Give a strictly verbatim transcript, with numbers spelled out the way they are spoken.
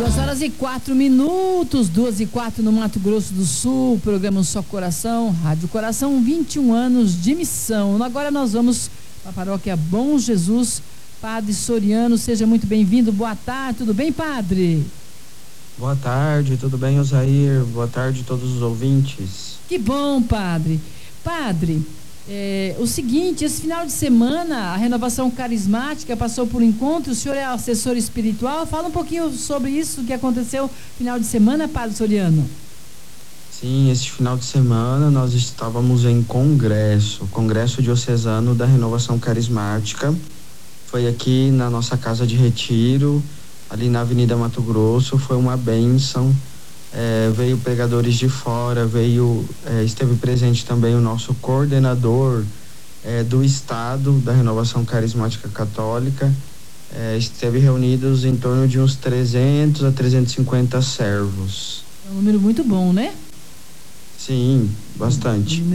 Duas horas e quatro minutos, duas e quatro no Mato Grosso do Sul, programa Só Coração, Rádio Coração, vinte e um anos de missão. Agora nós vamos para a paróquia Bom Jesus, Padre Soriano, seja muito bem-vindo, boa tarde, tudo bem, Padre? Boa tarde, tudo bem, Osair? Boa tarde a todos os ouvintes. Que bom, Padre. Padre, é, o seguinte, esse final de semana a Renovação Carismática passou por um encontro, o senhor é assessor espiritual, fala um pouquinho sobre isso que aconteceu no final de semana, Padre Soriano. Sim, esse final de semana nós estávamos em congresso, congresso diocesano da Renovação Carismática, foi aqui na nossa casa de retiro, ali na Avenida Mato Grosso, foi uma bênção. É, veio pregadores de fora, veio, é, esteve presente também o nosso coordenador é, do estado da Renovação Carismática Católica, é, esteve reunidos em torno de uns trezentos a trezentos e cinquenta servos. É um número muito bom, né? Sim, bastante.